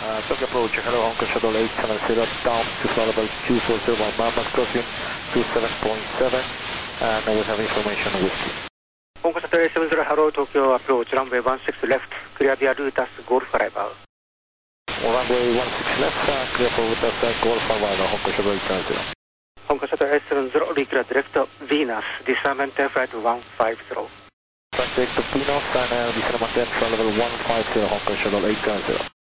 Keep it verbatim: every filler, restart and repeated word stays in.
Uh, Tokyo approach, hello, Hong Kong Shuttle eight seven zero, down to flight level two four zero one, Marmot crossing two seven point seven, and we have information on whiskey. Hong Kong Shuttle eight seven zero, hello, Tokyo approach, runway one six left, clear via Lutas, Golf arrival. Runway one six left, uh, clear for Lutas, uh, Golf arrival, Hong Kong Shuttle eight seven zero. Hong Kong Shuttle eight seven zero, reclear direct Venus, disarmament flight one five zero. Direct to Venus, and uh, disarmament flight level one five zero, Hong Kong Shuttle eight seven zero.